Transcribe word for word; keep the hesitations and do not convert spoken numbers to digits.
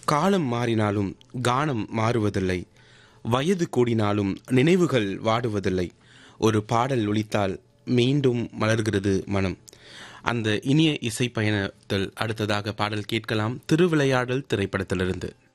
காலம் மாறினாலும் கானம் மாறுவதில்லை. வயது கூடினாலும் நினைவுகள் வாடுவதில்லை. ஒரு பாடல் ஒலித்தால் மீண்டும் மலர்கிறது மனம். அந்த இனிய இசை பயணத்தில் அடுத்ததாக பாடல் கேட்கலாம். திருவிளையாடல் திரைப்படத்திலிருந்து.